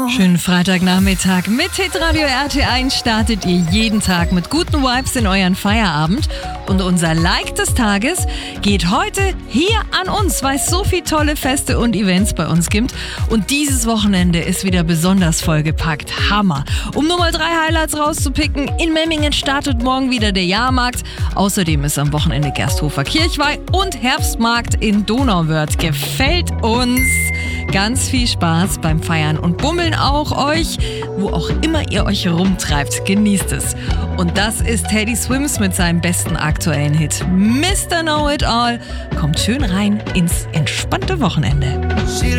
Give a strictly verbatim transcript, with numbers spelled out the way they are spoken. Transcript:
Schönen Freitagnachmittag. Mit Hitradio R T eins startet ihr jeden Tag mit guten Vibes in euren Feierabend. Und unser Like des Tages geht heute hier an uns, weil es so viele tolle Feste und Events bei uns gibt. Und dieses Wochenende ist wieder besonders vollgepackt. Hammer. Um Nummer drei Highlights rauszupicken, in Memmingen startet morgen wieder der Jahrmarkt. Außerdem ist am Wochenende Gersthofer Kirchweih und Herbstmarkt in Donauwörth. Gefällt uns. Ganz viel Spaß beim Feiern und Bummeln auch euch, wo auch immer ihr euch rumtreibt. Genießt es. Und das ist Teddy Swims mit seinem besten aktuellen Hit. Mister Know It All kommt schön rein ins entspannte Wochenende.